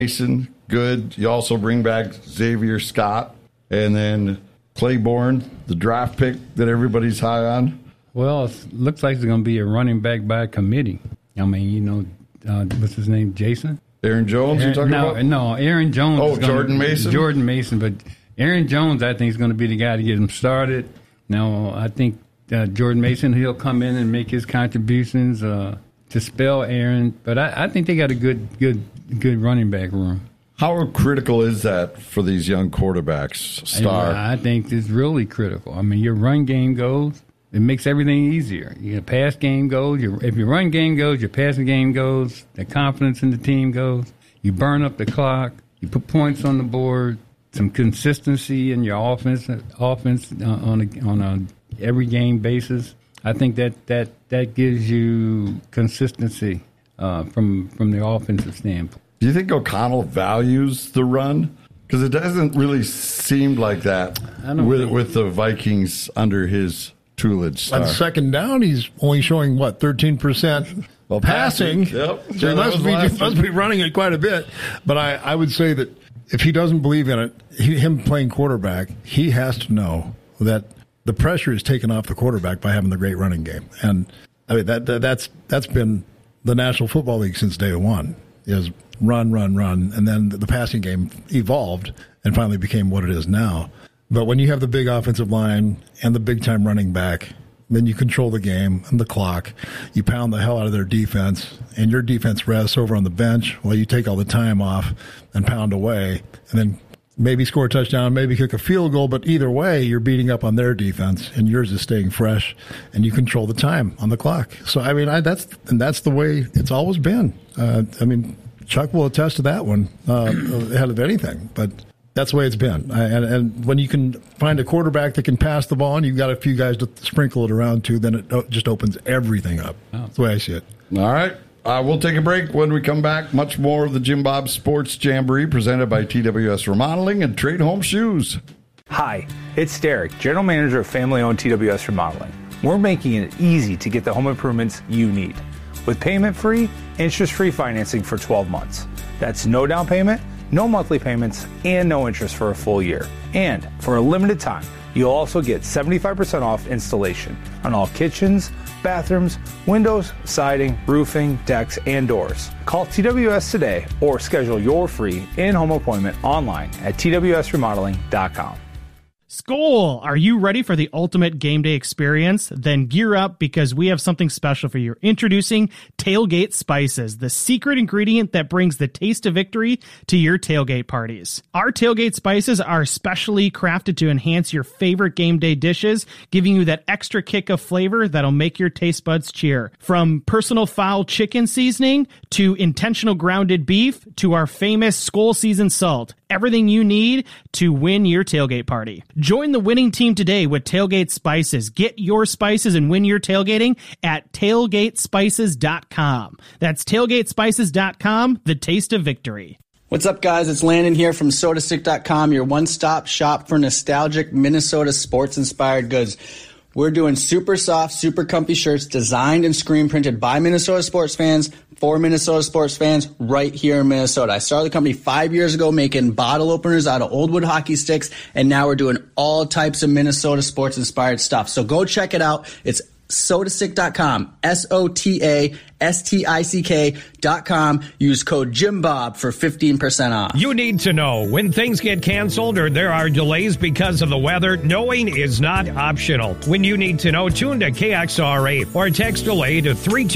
Mason, good. You also bring back Xavier Scott, and then Claiborne, the draft pick that everybody's high on. Well, it looks like it's going to be a running back by committee. I mean, what's his name, Jason? Aaron Jones, you're talking about? No, Aaron Jones. Oh, Jordan Mason? Jordan Mason, but Aaron Jones, I think, is going to be the guy to get him started. Now, I think Jordan Mason, he'll come in and make his contributions to spell Aaron. But I think they got a good running back room. How critical is that for these young quarterbacks, Star? I think it's really critical. I mean, your run game goes. It makes everything easier. Your pass game goes. If your run game goes, your passing game goes. The confidence in the team goes. You burn up the clock. You put points on the board. Some consistency in your offense on a every game basis. I think that gives you consistency from the offensive standpoint. Do you think O'Connell values the run? Because it doesn't really seem like that with the Vikings under his tutelage. On second down, he's only showing, 13% passing. Yep. So he must be running it quite a bit. But I would say that if he doesn't believe in it, him playing quarterback, he has to know that the pressure is taken off the quarterback by having the great running game. And I mean that's been the National Football League since day one, is run, and then the passing game evolved and finally became what it is now. But when you have the big offensive line and the big-time running back, then you control the game and the clock. You pound the hell out of their defense, and your defense rests over on the bench while you take all the time off and pound away, and then maybe score a touchdown, maybe kick a field goal, but either way, you're beating up on their defense, and yours is staying fresh, and you control the time on the clock. So, I mean, that's the way it's always been. Chuck will attest to that one ahead of anything, but that's the way it's been. And when you can find a quarterback that can pass the ball and you've got a few guys to sprinkle it around to, then it just opens everything up. Oh. That's the way I see it. All right. We'll take a break. When we come back, much more of the Jim Bob Sports Jamboree presented by TWS Remodeling and Trade Home Shoes. Hi, it's Derek, General Manager of family-owned TWS Remodeling. We're making it easy to get the home improvements you need with payment-free, interest-free financing for 12 months. That's no down payment, no monthly payments, and no interest for a full year. And for a limited time, you'll also get 75% off installation on all kitchens, bathrooms, windows, siding, roofing, decks, and doors. Call TWS today or schedule your free in-home appointment online at twsremodeling.com. Skol! Are you ready for the ultimate game day experience? Then gear up, because we have something special for you. Introducing Tailgate Spices, the secret ingredient that brings the taste of victory to your tailgate parties. Our Tailgate Spices are specially crafted to enhance your favorite game day dishes, giving you that extra kick of flavor that'll make your taste buds cheer. From personal foul chicken seasoning to intentional grounded beef to our famous Skol seasoned salt. Everything you need to win your tailgate party. Join the winning team today with Tailgate Spices. Get your spices and win your tailgating at tailgatespices.com. That's tailgatespices.com, the taste of victory. What's up, guys? It's Landon here from SodaStick.com, your one-stop shop for nostalgic Minnesota sports-inspired goods. We're doing super soft, super comfy shirts designed and screen printed by Minnesota sports fans for Minnesota sports fans right here in Minnesota. I started the company 5 years ago making bottle openers out of old wood hockey sticks, and now we're doing all types of Minnesota sports-inspired stuff. So go check it out. It's SodaStick.com, SotaStick.com. Use code JimBob for 15% off. You need to know when things get canceled or there are delays because of the weather. Knowing is not optional. When you need to know, tune to KXRA or text delay to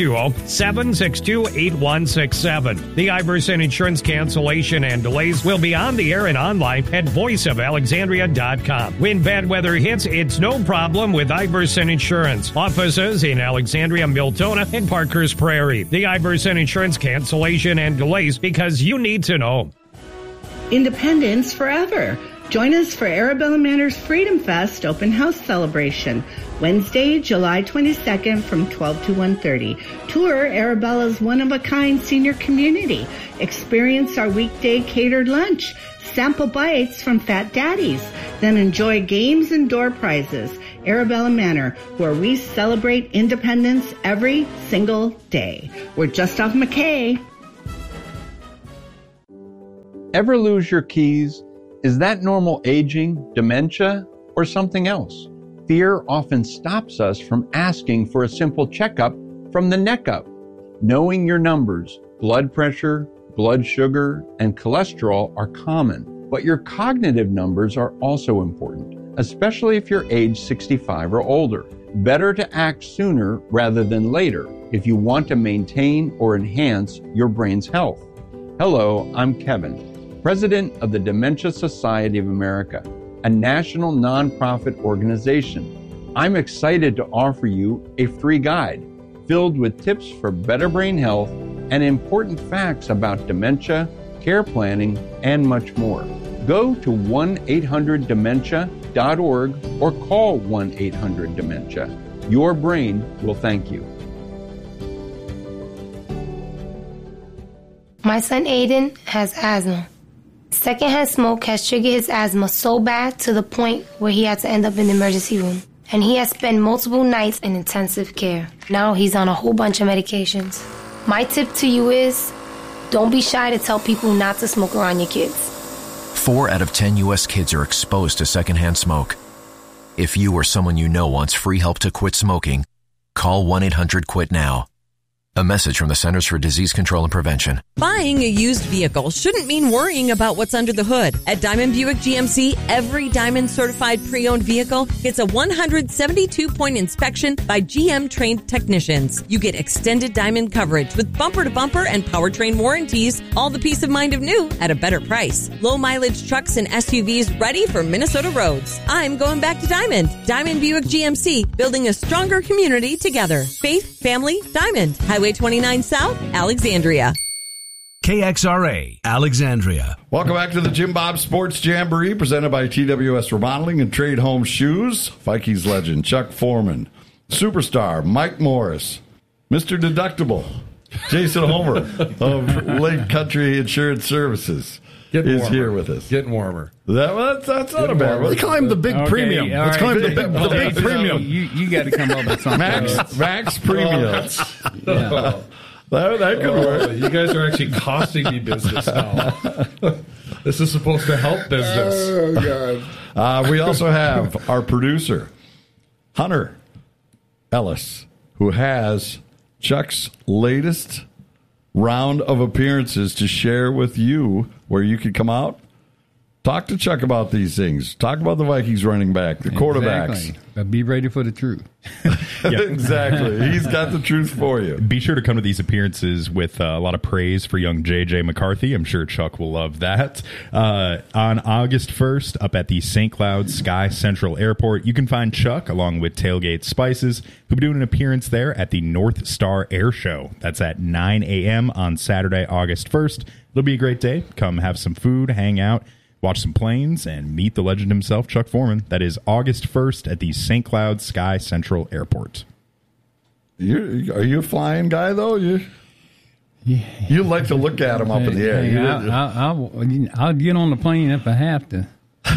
320-762-8167. The Iverson Insurance cancellation and delays will be on the air and online at voiceofalexandria.com. When bad weather hits, it's no problem with Iverson Insurance. Offices in Alexandria, Miltona, and Parker's Prairie. The Iverson Insurance cancellation and delays, because you need to know. Independence forever. Join us for Arabella Manor's Freedom Fest open house celebration, Wednesday, July 22nd from 12 to 1:30. Tour Arabella's one-of-a-kind senior community. Experience our weekday catered lunch. Sample bites from Fat Daddies. Then enjoy games and door prizes. Arabella Manor, where we celebrate independence every single day. We're just off McKay. Ever lose your keys? Is that normal aging, dementia, or something else? Fear often stops us from asking for a simple checkup from the neck up. Knowing your numbers, blood pressure, blood sugar, and cholesterol are common, but your cognitive numbers are also important, especially if you're age 65 or older. Better to act sooner rather than later if you want to maintain or enhance your brain's health. Hello, I'm Kevin, president of the Dementia Society of America, a national nonprofit organization. I'm excited to offer you a free guide filled with tips for better brain health and important facts about dementia, care planning, and much more. Go to 1-800-DEMENTIA.org or call 1-800-DEMENTIA. Your brain will thank you. My son Aiden has asthma. Secondhand smoke has triggered his asthma so bad to the point where he had to end up in the emergency room. And he has spent multiple nights in intensive care. Now he's on a whole bunch of medications. My tip to you is, don't be shy to tell people not to smoke around your kids. 4 out of 10 U.S. kids are exposed to secondhand smoke. If you or someone you know wants free help to quit smoking, call 1-800-QUIT-NOW. A message from the Centers for Disease Control and Prevention. Buying a used vehicle shouldn't mean worrying about what's under the hood. At Diamond Buick GMC, every Diamond certified pre-owned vehicle gets a 172-point inspection by GM-trained technicians. You get extended Diamond coverage with bumper-to-bumper and powertrain warranties, all the peace of mind of new at a better price. Low-mileage trucks and SUVs ready for Minnesota roads. I'm going back to Diamond. Diamond Buick GMC, building a stronger community together. Faith, family, Diamond. Highway 29 South, Alexandria. KXRA, Alexandria. Welcome back to the Jim Bob Sports Jamboree, presented by TWS Remodeling and Trade Home Shoes. Vikings legend Chuck Foreman, superstar Mike Morris, Mr. Deductible Jason Homer of Lake Country Insurance Services is here with us. Getting warmer. That's not a bad one. Let's call him the big premium. Let's call him the big premium. You got to come up with something. Max Premium. Yeah. That could work. You guys are actually costing me business now. This is supposed to help business. Oh, God. We also have our producer, Hunter Ellis, who has Chuck's latest round of appearances to share with you, where you can come out, talk to Chuck about these things, talk about the Vikings running back, the quarterbacks. But be ready for the truth. Exactly. He's got the truth for you. Be sure to come to these appearances with a lot of praise for young J.J. McCarthy. I'm sure Chuck will love that. On August 1st, up at the St. Cloud Sky Central Airport, you can find Chuck along with Tailgate Spices, who'll be doing an appearance there at the North Star Air Show. That's at 9 a.m. on Saturday, August 1st. It'll be a great day. Come have some food, hang out, watch some planes, and meet the legend himself, Chuck Foreman. That is August 1st at the St. Cloud Sky Central Airport. Are you a flying guy, though? You like to look at him up in the air. Hey, I'll get on the plane if I have to.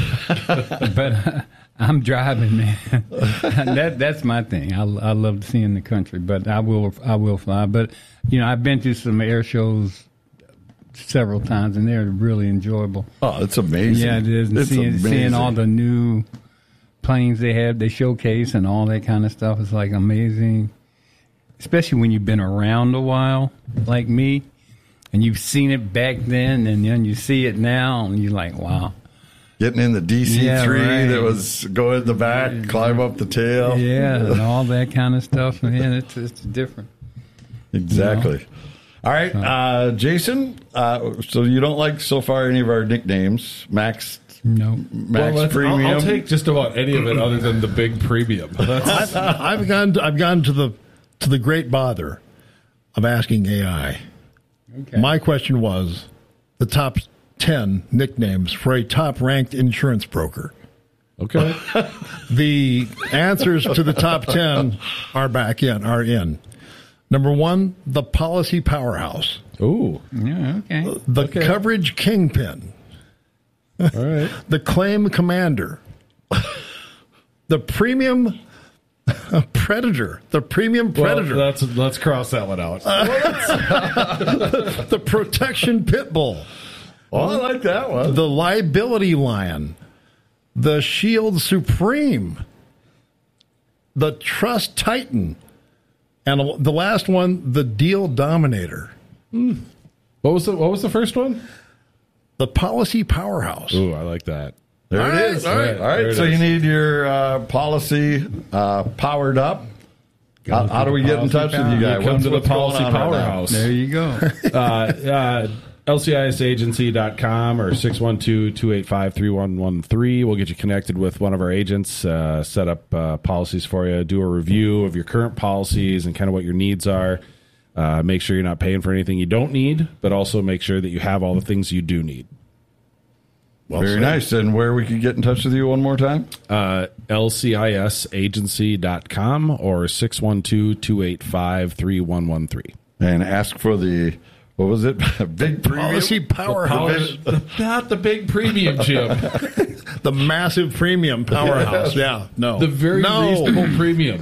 But I'm driving, man. That's my thing. I love seeing the country, but I will fly. But, I've been to some air shows several times, and they're really enjoyable. Oh, it's amazing. Yeah, it is. And seeing all the new planes they showcase and all that kind of stuff is like amazing, especially when you've been around a while like me and you've seen it back then and then you see it now and you're like, wow. Getting in the DC-3 that was going in the back, climb up the tail. Yeah, and all that kind of stuff. Man, it's different. Exactly. All right, Jason, so you don't like so far any of our nicknames, Max? No. Max Premium? I'll take just about any of it other than the big premium. I've gone to the great bother of asking AI. Okay. My question was the top 10 nicknames for a top-ranked insurance broker. Okay. The answers to the top 10 are in. Number 1, the policy powerhouse. Ooh. Yeah, okay. The coverage kingpin. All right. The claim commander. The premium predator. The premium predator. Well, let's cross that one out. The protection pit bull. Oh, I like that one. The Liability Lion, the Shield Supreme, the Trust Titan, and the last one, the Deal Dominator. What was the first one? The Policy Powerhouse. Ooh, I like that. There it is. All right. So you need your policy powered up. How do we get in touch with you guys? Come to the Policy Powerhouse. There you go. LCISagency.com or 612-285-3113. We'll get you connected with one of our agents, set up policies for you, do a review of your current policies and kind of what your needs are. Make sure you're not paying for anything you don't need, but also make sure that you have all the things you do need. Well, very nice. And where we can get in touch with you one more time? LCISagency.com or 612-285-3113. And ask for the, what was it? Big premium? Policy Powerhouse. Not the big premium, Jim. The massive premium powerhouse. Yeah, no. The very reasonable premium.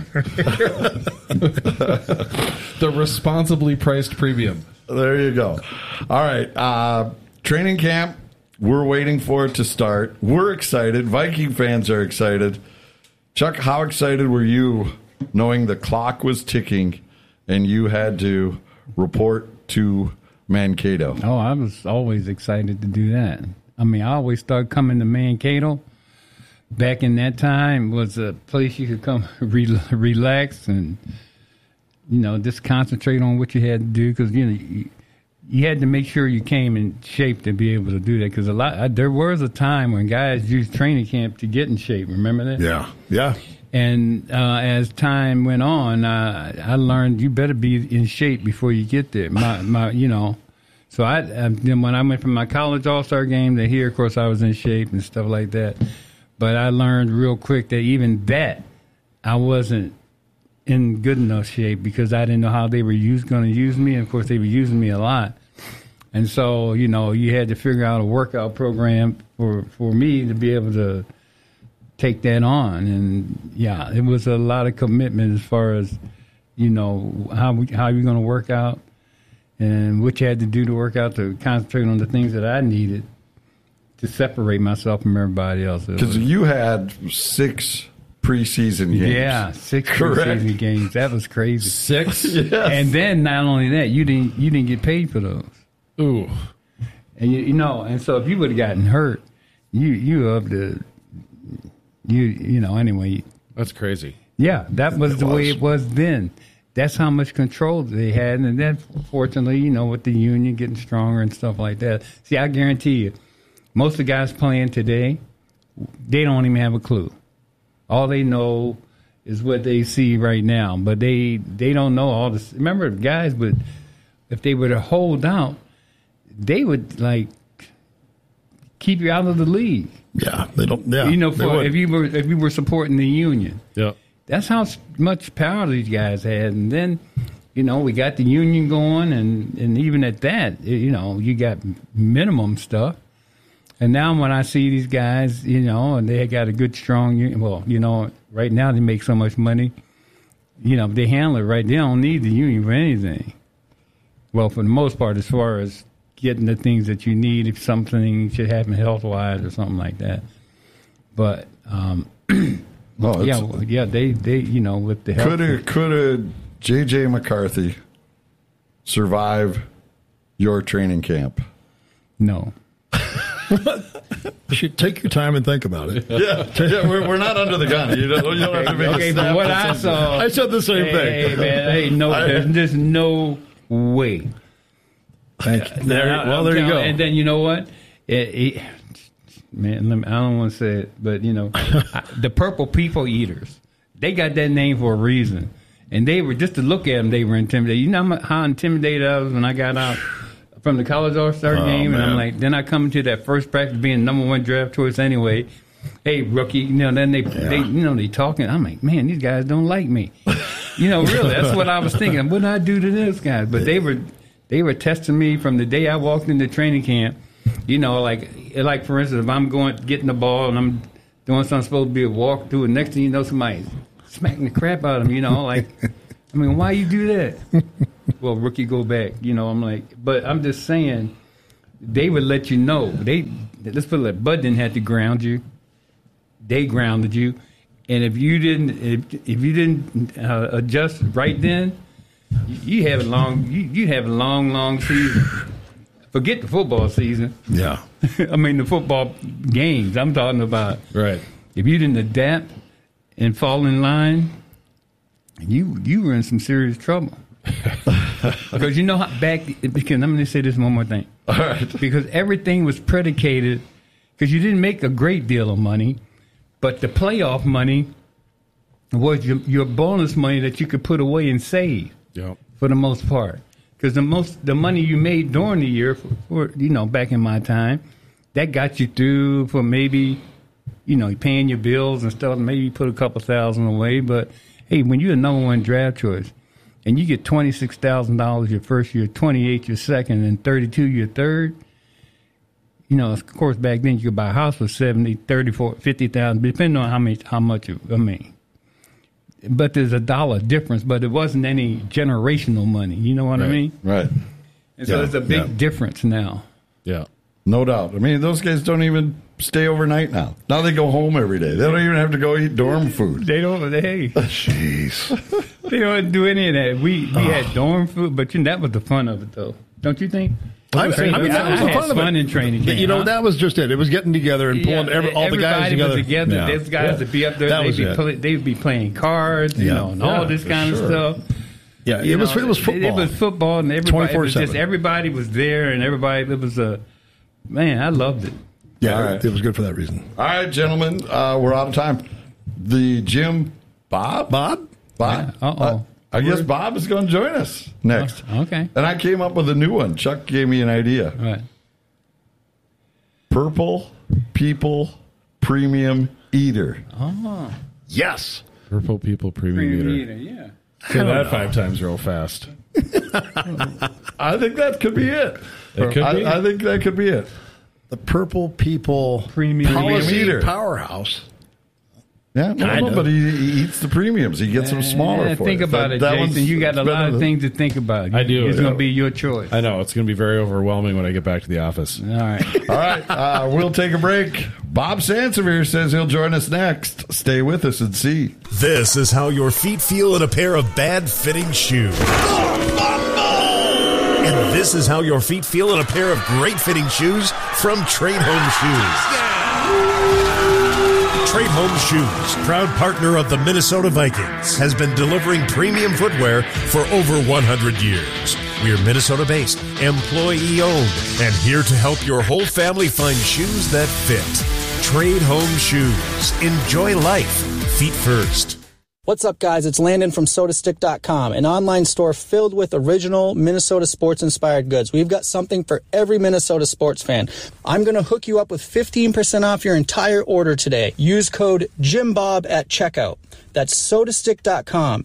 The responsibly priced premium. There you go. All right. Training camp. We're waiting for it to start. We're excited. Viking fans are excited. Chuck, how excited were you knowing the clock was ticking and you had to report to Mankato? Oh, I was always excited to do that. I mean, I always started coming to Mankato. Back in that time was a place you could come relax and, just concentrate on what you had to do because, you had to make sure you came in shape to be able to do that because there was a time when guys used training camp to get in shape. Remember that? Yeah. And as time went on, I learned you better be in shape before you get there. So then when I went from my college all-star game to here, of course, I was in shape and stuff like that. But I learned real quick that even that, I wasn't in good enough shape because I didn't know how they were going to use me. And of course, they were using me a lot. And so, you had to figure out a workout program for me to be able to take that on. And yeah, it was a lot of commitment as far as, how you're going to work out and what you had to do to work out to concentrate on the things that I needed to separate myself from everybody else. Because you had 6 preseason games. Yeah, 6 preseason games. That was crazy. 6? Yes. And then not only that, you didn't get paid for those. Ooh. And and so if you would have gotten hurt, you up to anyway. That's crazy. Yeah, that was the way it was then. That's how much control they had, and then fortunately, with the union getting stronger and stuff like that. See, I guarantee you, most of the guys playing today, they don't even have a clue. All they know is what they see right now, but they don't know all this. Remember, guys if they were to hold out, they would keep you out of the league. Yeah, they don't. Yeah, if you were supporting the union. Yeah, that's how much power these guys had. And then, we got the union going, and even at that, you got minimum stuff. And now when I see these guys, and they got a good, strong union, well, right now they make so much money, they handle it right. They don't need the union for anything. Well, for the most part, as far as getting the things that you need, if something should happen health-wise or something like that. But, they with the health. Could a J.J. McCarthy survive your training camp? No. You should take your time and think about it. Yeah, we're not under the gun. You don't have to make okay, but what I saw, I said the same thing. Hey, man, there's no way. Thank you. There you go. And then you know what? Man, I don't want to say it, but the Purple People Eaters, they got that name for a reason. And they were, just to look at them, they were intimidated. You know how intimidated I was when I got out from the college all-star game, and I'm like, then I come to that first practice being number 1 draft choice anyway. Hey, rookie, then they talking. I'm like, man, these guys don't like me. Really, that's what I was thinking. What did I do to this guy? But they were testing me from the day I walked into training camp. Like for instance, if I'm getting the ball and I'm doing something supposed to be a walk through, and next thing you know, somebody's smacking the crap out of me. Why you do that? Well, rookie, go back. I'm like, but I'm just saying, they would let you know. Let's put it like Bud didn't have to ground you. They grounded you, and if you didn't adjust right then, you have a long season. Forget the football season. Yeah. I mean the football games. I'm talking about. Right. If you didn't adapt and fall in line, you were in some serious trouble. Because you know how because I'm going to say this one more thing. All right. Because everything was predicated, because you didn't make a great deal of money, but the playoff money was your bonus money that you could put away and save. Yep. For the most part. Because the money you made during the year, for back in my time, that got you through for maybe, paying your bills and stuff. Maybe you put a couple $1,000 away. But, hey, when you're a number one draft choice and you get $26,000 your first year, $28,000 your second, and $32,000 your third, of course, back then you could buy a house for $70,000, $34,000, $50,000, depending on how much. But there's a dollar difference, but it wasn't any generational money. You know what I mean? Right. And so there's a big difference now. Yeah. No doubt. I mean, those guys don't even stay overnight now. Now they go home every day. They don't even have to go eat dorm food. They don't. Jeez. They don't do any of that. We had dorm food, but that was the fun of it, though. Don't you think? That was the fun of it. In training camp, that was just it. It was getting together and pulling all the guys together. Was together. Yeah. Those guys would be up there. They'd be playing cards, and all this kind of stuff. Yeah, it was football. It was football, and everybody was there, and it was man, I loved it. Yeah, it was good for that reason. All right, gentlemen, we're out of time. The Jim Bob? Yeah. I guess Bob is going to join us next. Okay. And I came up with a new one. Chuck gave me an idea. Right. Purple People Premium Eater. Oh. Yes. Purple People Premium Eater. Yeah. Say that 5 times real fast. I think that could be it. It could be. I think that could be it. The Purple People Premium Policy Eater. Powerhouse. Yeah, but he eats the premiums. He gets them smaller for think you. about it, Jason. You got a lot of things to think about. I do. It's going to be your choice. I know. It's going to be very overwhelming when I get back to the office. All right. All right. We'll take a break. Bob Sansevier says he'll join us next. Stay with us and see. This is how your feet feel in a pair of bad-fitting shoes. And this is how your feet feel in a pair of great-fitting shoes from Trade Home Shoes. Trade Home Shoes, proud partner of the Minnesota Vikings, has been delivering premium footwear for over 100 years. We're Minnesota-based, employee-owned, and here to help your whole family find shoes that fit. Trade Home Shoes. Enjoy life. Feet first. What's up, guys? It's Landon from SodaStick.com, an online store filled with original Minnesota sports-inspired goods. We've got something for every Minnesota sports fan. I'm going to hook you up with 15% off your entire order today. Use code JimBob at checkout. That's SodaStick.com,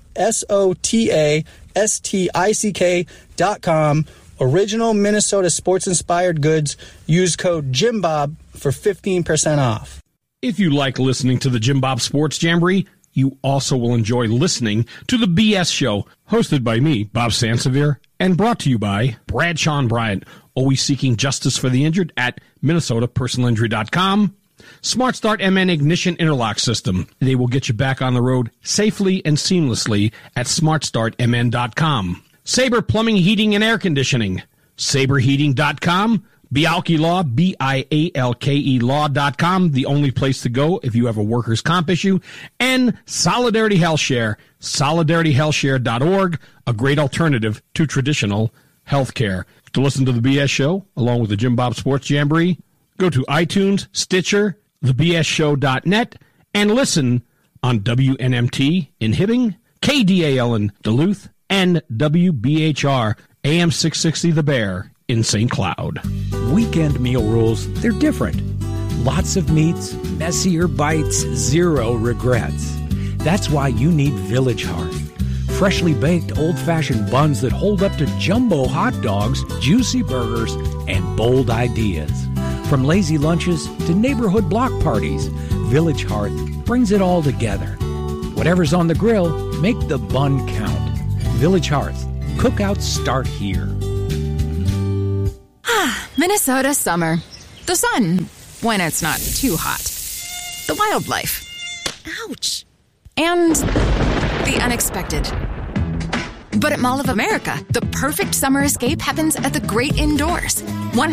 SodaStick.com. Original Minnesota sports-inspired goods. Use code JimBob for 15% off. If you like listening to the Jim Bob Sports Jamboree, you also will enjoy listening to the BS Show, hosted by me, Bob Sansevier, and brought to you by Bradshaw and Bryant, always seeking justice for the injured at MinnesotaPersonalInjury.com. Smart Start MN Ignition Interlock System. They will get you back on the road safely and seamlessly at SmartStartMN.com. Sabre Plumbing, Heating, and Air Conditioning. SaberHeating.com. Bialke Law, B-I-A-L-K-E Law.com, the only place to go if you have a workers' comp issue. And Solidarity Health Share, SolidarityHealthShare.org, a great alternative to traditional health care. To listen to the BS Show, along with the Jim Bob Sports Jamboree, go to iTunes, Stitcher, thebsshow.net, and listen on WNMT in Hibbing, KDAL in Duluth, and WBHR, AM 660 The Bear in St. Cloud. Weekend meal rules, they're different. Lots of meats, messier bites, zero regrets. That's why you need Village Hearth. Freshly baked old-fashioned buns that hold up to jumbo hot dogs, juicy burgers, and bold ideas. From lazy lunches to neighborhood block parties, Village Hearth brings it all together. Whatever's on the grill, make the bun count. Village Hearth. Cookouts start here. Minnesota summer. The sun, when it's not too hot. The wildlife. Ouch. And the unexpected. But at Mall of America, the perfect summer escape happens at the great indoors.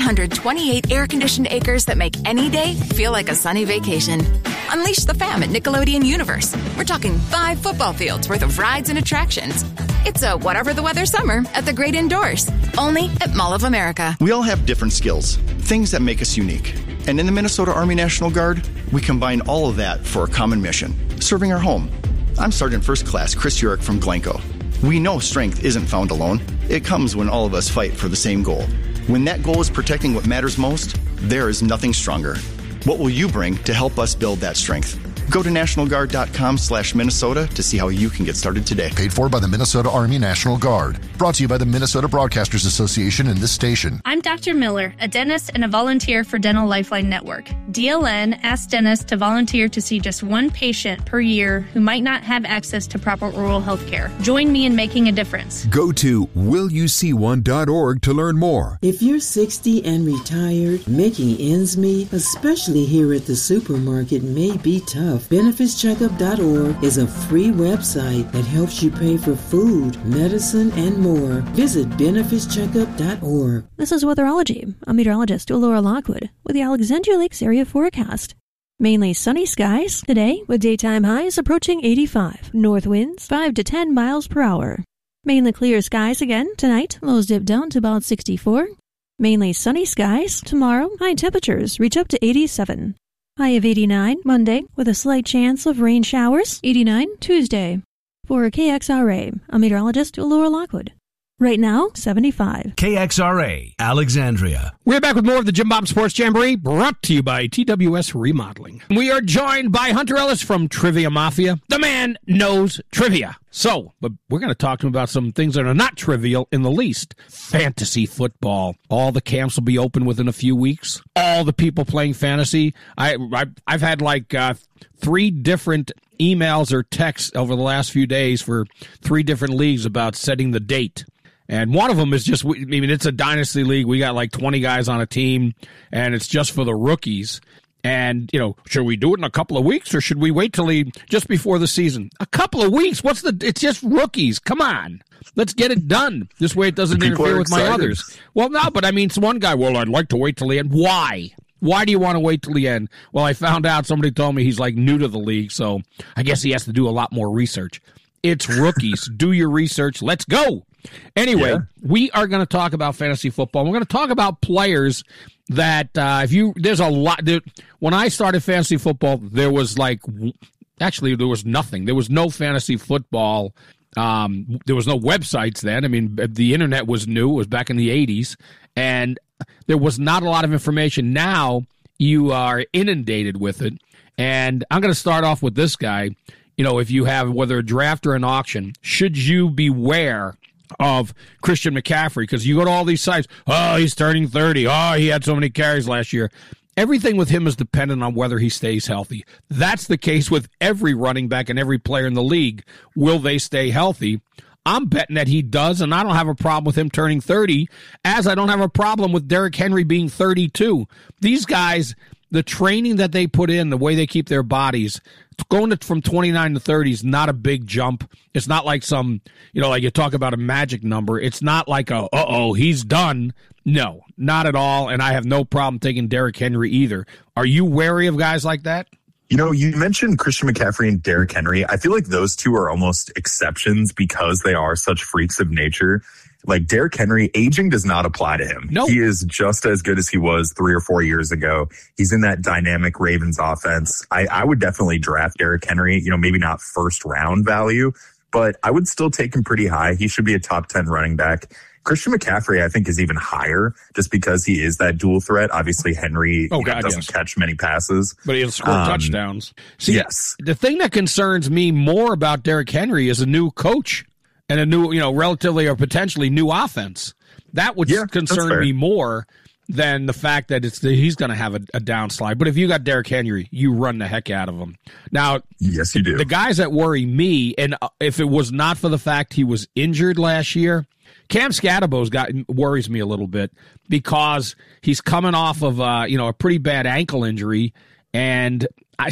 128 air-conditioned acres that make any day feel like a sunny vacation. Unleash the fam at Nickelodeon Universe. We're talking 5 football fields worth of rides and attractions. It's a whatever the weather summer at the great indoors. Only at Mall of America. We all have different skills, things that make us unique. And in the Minnesota Army National Guard, we combine all of that for a common mission, serving our home. I'm Sergeant First Class Chris Urick from Glencoe. We know strength isn't found alone. It comes when all of us fight for the same goal. When that goal is protecting what matters most, there is nothing stronger. What will you bring to help us build that strength? Go to nationalguard.com/Minnesota to see how you can get started today. Paid for by the Minnesota Army National Guard. Brought to you by the Minnesota Broadcasters Association and this station. I'm Dr. Miller, a dentist and a volunteer for Dental Lifeline Network. DLN asks dentists to volunteer to see just one patient per year who might not have access to proper oral health care. Join me in making a difference. Go to willyouseeone.org to learn more. If you're 60 and retired, making ends meet, especially here at the supermarket, may be tough. BenefitsCheckup.org is a free website that helps you pay for food, medicine, and more. Visit BenefitsCheckup.org. This is Weatherology. I'm meteorologist Laura Lockwood with the Alexandria Lakes area forecast. Mainly sunny skies today with daytime highs approaching 85. North winds 5 to 10 miles per hour. Mainly clear skies again tonight. Lows dip down to about 64. Mainly sunny skies tomorrow. High temperatures reach up to 87. High of 89 Monday with a slight chance of rain showers. 89 Tuesday. For KXRA, I'm meteorologist Laura Lockwood. Right now, 75. KXRA, Alexandria. We're back with more of the Jim Bob Sports Jamboree, brought to you by TWS Remodeling. We are joined by Hunter Ellis from Trivia Mafia. The man knows trivia. But we're going to talk to him about some things that are not trivial in the least. Fantasy football. All the camps will be open within a few weeks. All the people playing fantasy. I've had like 3 different emails or texts over the last few days for 3 different leagues about setting the date. And one of them is just, it's a dynasty league. We got like 20 guys on a team, and it's just for the rookies. And, should we do it in a couple of weeks, or should we wait till just before the season? A couple of weeks? It's just rookies. Come on. Let's get it done. This way it doesn't interfere with my others. Well, no, but it's one guy. Well, I'd like to wait till the end. Why? Why do you want to wait till the end? Well, I found out somebody told me he's like new to the league, so I guess he has to do a lot more research. It's rookies. Do your research. Let's go. Anyway, we are going to talk about fantasy football. We're going to talk about players that there's a lot. When I started fantasy football, there was there was nothing. There was no fantasy football. There was no websites then. The internet was new. It was back in the 80s. And there was not a lot of information. Now you are inundated with it. And I'm going to start off with this guy. If you have whether a draft or an auction, should you beware of Christian McCaffrey? Because you go to all these sites. Oh, he's turning 30. Oh, he had so many carries last year. Everything with him is dependent on whether he stays healthy. That's the case with every running back and every player in the league. Will they stay healthy? I'm betting that he does, and I don't have a problem with him turning 30, as I don't have a problem with Derrick Henry being 32. These guys, the training that they put in, the way they keep their bodies, going from 29 to 30 is not a big jump. It's not like some, like you talk about a magic number. It's not like he's done. No, not at all, and I have no problem taking Derrick Henry either. Are you wary of guys like that? You mentioned Christian McCaffrey and Derrick Henry. I feel like those two are almost exceptions because they are such freaks of nature. Like Derrick Henry, aging does not apply to him. Nope. He is just as good as he was 3 or 4 years ago. He's in that dynamic Ravens offense. I would definitely draft Derrick Henry, maybe not first round value, but I would still take him pretty high. He should be a top 10 running back. Christian McCaffrey, I think, is even higher just because he is that dual threat. Obviously, Henry doesn't catch many passes. But he'll score touchdowns. See, yes. The thing that concerns me more about Derrick Henry is a new coach and a new, relatively or potentially new offense. That would concern me more. than the fact that he's going to have a downslide. But if you got Derrick Henry, you run the heck out of him. Now, yes, you do. The guys that worry me, and if it was not for the fact he was injured last year, Cam Scatterbo worries me a little bit because he's coming off of a pretty bad ankle injury, and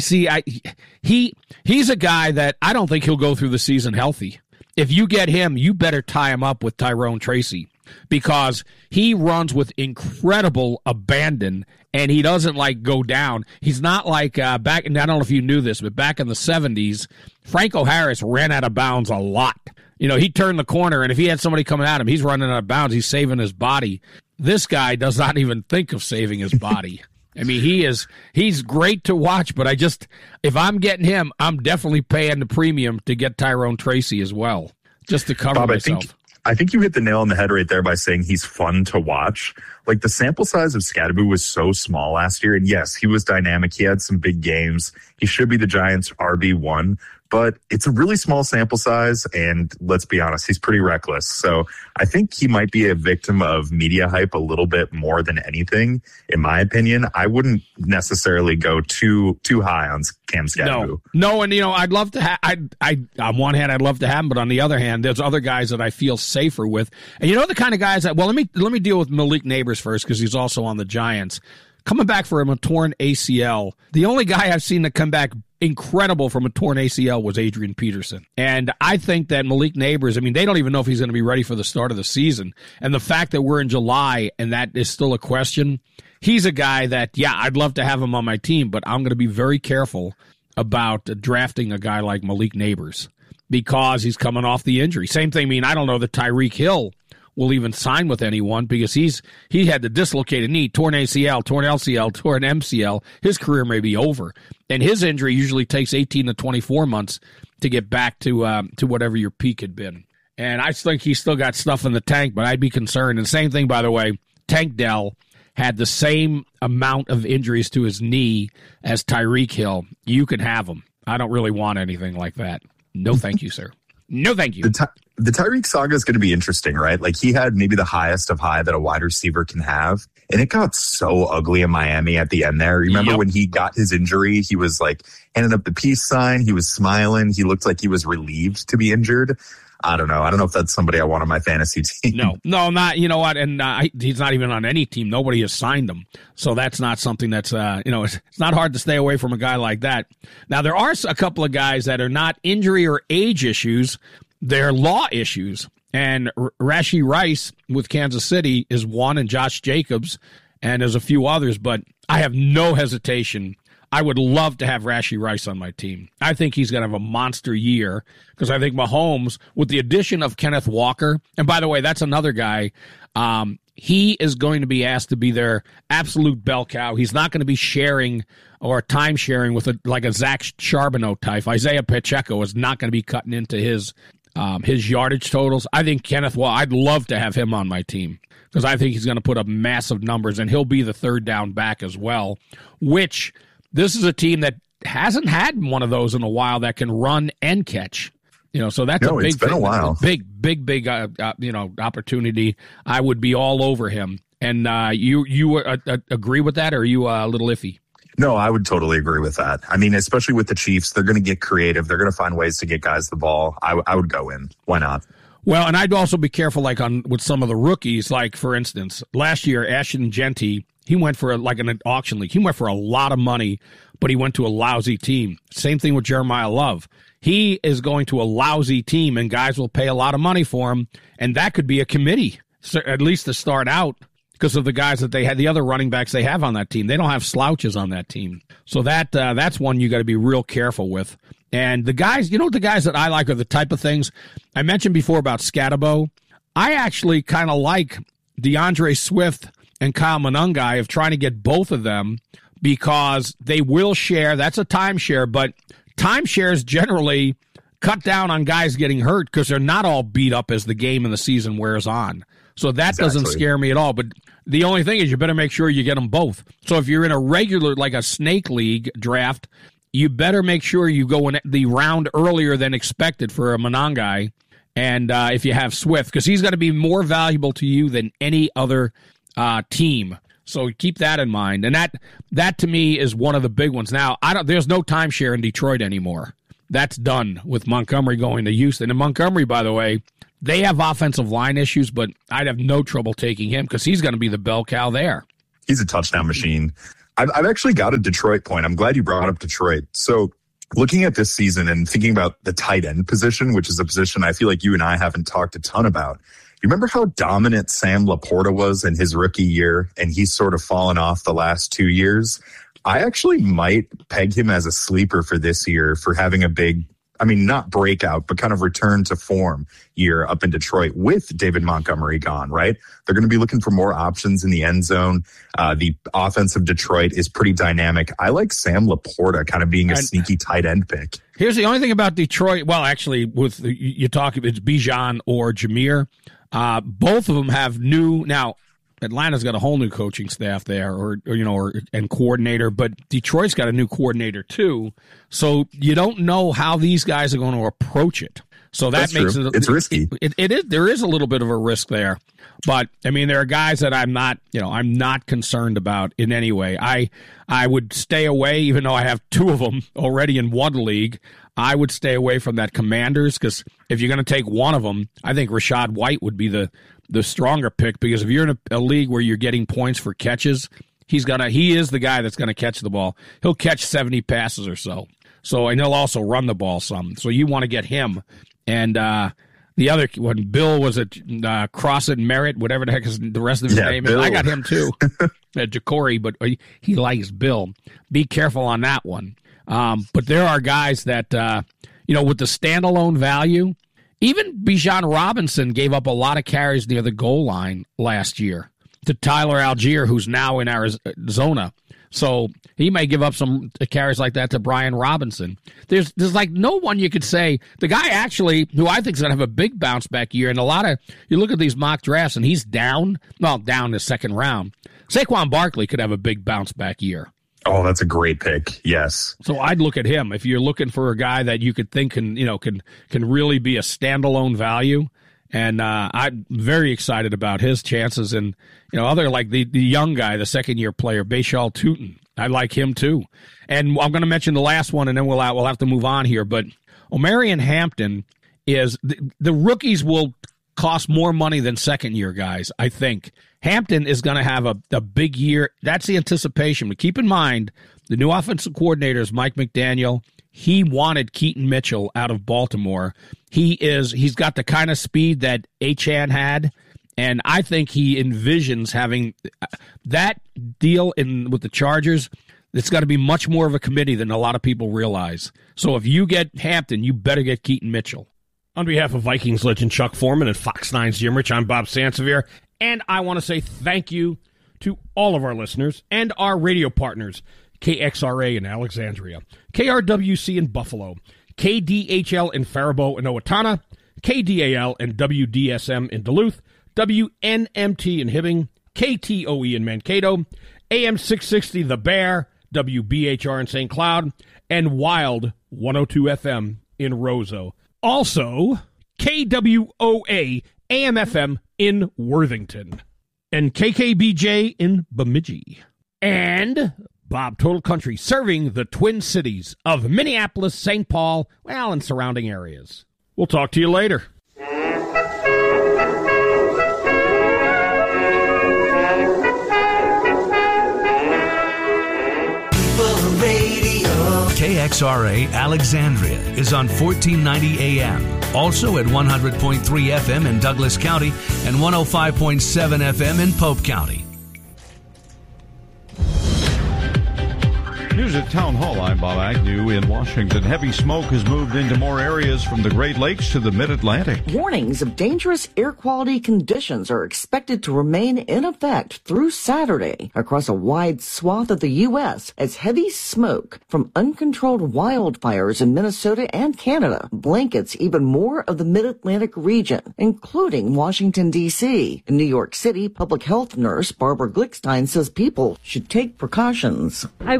he's a guy that I don't think he'll go through the season healthy. If you get him, you better tie him up with Tyrone Tracy because he runs with incredible abandon and he doesn't go down. He's not like back, and I don't know if you knew this, but back in the 70s, Franco Harris ran out of bounds a lot. He turned the corner, and if he had somebody coming at him, he's running out of bounds. He's saving his body. This guy does not even think of saving his body. I mean, he's great to watch, but if I'm getting him, I'm definitely paying the premium to get Tyrone Tracy as well, just to cover Bob, myself. I think you hit the nail on the head right there by saying he's fun to watch. The sample size of Scatterbo was so small last year, and yes, he was dynamic. He had some big games. He should be the Giants' RB1, but it's a really small sample size, and let's be honest, he's pretty reckless. So I think he might be a victim of media hype a little bit more than anything, in my opinion. I wouldn't necessarily go too high on Cam Scatterbo. No, and I'd love to have. On one hand, I'd love to have him, but on the other hand, there's other guys that I feel safer with. And the kind of guys that. Well, let me deal with Malik Neighbors first because he's also on the Giants. Coming back from a torn ACL, the only guy I've seen that come back incredible from a torn ACL was Adrian Peterson. And I think that Malik Neighbors, they don't even know if he's going to be ready for the start of the season. And the fact that we're in July and that is still a question, he's a guy that, I'd love to have him on my team, but I'm going to be very careful about drafting a guy like Malik Neighbors because he's coming off the injury. Same thing, I don't know that Tyreek Hill will even sign with anyone because he had the dislocated knee, torn ACL, torn LCL, torn MCL. His career may be over. And his injury usually takes 18 to 24 months to get back to whatever your peak had been. And I think he's still got stuff in the tank, but I'd be concerned. And same thing, by the way, Tank Dell had the same amount of injuries to his knee as Tyreek Hill. You can have him. I don't really want anything like that. No, thank you, sir. No, thank you. The Tyreek saga is going to be interesting, right? He had maybe the highest of high that a wide receiver can have. And it got so ugly in Miami at the end there. Remember when he got his injury, he was handing up the peace sign. He was smiling. He looked like he was relieved to be injured. I don't know. I don't know if that's somebody I want on my fantasy team. No, not. You know what? And he's not even on any team. Nobody has signed him. So that's not something that's, it's not hard to stay away from a guy like that. Now, there are a couple of guys that are not injury or age issues. They're law issues. And Rashee Rice with Kansas City is one, and Josh Jacobs, and there's a few others. But I have no hesitation. I would love to have Rashee Rice on my team. I think he's going to have a monster year because I think Mahomes, with the addition of Kenneth Walker, and by the way, that's another guy, he is going to be asked to be their absolute bell cow. He's not going to be sharing or time sharing with a Zach Charbonnet type. Isaiah Pacheco is not going to be cutting into his yardage totals. I think Kenneth Walker, I'd love to have him on my team because I think he's going to put up massive numbers, and he'll be the third down back as well, which this is a team that hasn't had one of those in a while that can run and catch. So that's a big, it's been a while. big opportunity. I would be all over him. And you agree with that, or are you a little iffy? No, I would totally agree with that. Especially with the Chiefs, they're going to get creative. They're going to find ways to get guys the ball. I would go in. Why not? Well, and I'd also be careful with some of the rookies. For instance, last year, Ashton Genty, he went for an auction league. He went for a lot of money, but he went to a lousy team. Same thing with Jeremiah Love. He is going to a lousy team, and guys will pay a lot of money for him, and that could be a committee, at least to start out, because of the guys that they had, the other running backs they have on that team. They don't have slouches on that team. So that's one you got to be real careful with. And the guys, the guys that I like are the type of things I mentioned before about Scatterbo. I actually kind of like DeAndre Swift and Kyle Monangai of trying to get both of them because they will share. That's a timeshare, but timeshares generally cut down on guys getting hurt because they're not all beat up as the game and the season wears on. So that doesn't scare me at all. But the only thing is you better make sure you get them both. So if you're in a regular, like a snake league draft, you better make sure you go in the round earlier than expected for a Monangai. And if you have Swift, because he's going to be more valuable to you than any other team. So keep that in mind. And that to me is one of the big ones. Now, there's no timeshare in Detroit anymore. That's done with Montgomery going to Houston. And Montgomery, by the way, they have offensive line issues, but I'd have no trouble taking him because he's going to be the bell cow there. He's a touchdown machine. I've actually got a Detroit point. I'm glad you brought up Detroit. So looking at this season and thinking about the tight end position, which is a position I feel like you and I haven't talked a ton about. You remember how dominant Sam Laporta was in his rookie year, and he's sort of fallen off the last 2 years? I actually might peg him as a sleeper for this year for having a big, not breakout, but kind of return to form year up in Detroit with David Montgomery gone, right? They're going to be looking for more options in the end zone. The offense of Detroit is pretty dynamic. I like Sam Laporta kind of being a sneaky tight end pick. Here's the only thing about Detroit. Well, actually, with you talk, it's Bijan or Jameer. Both of them have new now. Atlanta's got a whole new coaching staff there, and coordinator, but Detroit's got a new coordinator too. So you don't know how these guys are going to approach it. So that makes it risky. It is. There is a little bit of a risk there, but there are guys that I'm not concerned about in any way. I would stay away, even though I have two of them already in one league. I would stay away from that Commanders because if you're going to take one of them, I think Rachaad White would be the stronger pick because if you're in a league where you're getting points for catches, he is the guy that's going to catch the ball. He'll catch 70 passes or so. And he'll also run the ball some. So you want to get him. And the other one, Bill, was it Crossett Merritt, whatever the heck is the rest of his name is. I got him too, Jacory, but he likes Bill. Be careful on that one. But there are guys that, with the standalone value, even Bijan Robinson gave up a lot of carries near the goal line last year to Tyler Algier, who's now in Arizona. So he may give up some carries like that to Brian Robinson. There's like no one you could say. The guy actually, who I think is going to have a big bounce back year, and you look at these mock drafts and he's down the second round. Saquon Barkley could have a big bounce back year. Oh, that's a great pick. Yes. So I'd look at him if you're looking for a guy that you could think can really be a standalone value. And I'm very excited about his chances. And other like the young guy, the second-year player, Bashal Tutin. I like him too. And I'm going to mention the last one, and then we'll have to move on here. But Omarion Hampton is the rookies will cost more money than second-year guys, I think. Hampton is going to have a big year. That's the anticipation. But keep in mind, the new offensive coordinator is Mike McDaniel. He wanted Keaton Mitchell out of Baltimore. He's got the kind of speed that Achane had, and I think he envisions having that deal with the Chargers. It's got to be much more of a committee than a lot of people realize. So if you get Hampton, you better get Keaton Mitchell. On behalf of Vikings legend Chuck Foreman and Fox 9's Jim Rich, I'm Bob Sansevier. And I want to say thank you to all of our listeners and our radio partners, KXRA in Alexandria, KRWC in Buffalo, KDHL in Faribault and Owatonna, KDAL and WDSM in Duluth, WNMT in Hibbing, KTOE in Mankato, AM 660 The Bear, WBHR in St. Cloud, and Wild 102 FM in Roseau. Also, KWOA AM/FM in Worthington, and KKBJ in Bemidji, and Bob Total Country serving the Twin Cities of Minneapolis, St. Paul, and surrounding areas. We'll talk to you later. KXRA Alexandria is on 1490 AM, also at 100.3 FM in Douglas County and 105.7 FM in Pope County. News at Town Hall, I'm Bob Agnew in Washington. Heavy smoke has moved into more areas from the Great Lakes to the Mid-Atlantic. Warnings of dangerous air quality conditions are expected to remain in effect through Saturday across a wide swath of the U.S. as heavy smoke from uncontrolled wildfires in Minnesota and Canada blankets even more of the Mid-Atlantic region, including Washington, D.C. In New York City, public health nurse Barbara Glickstein says people should take precautions. I wish more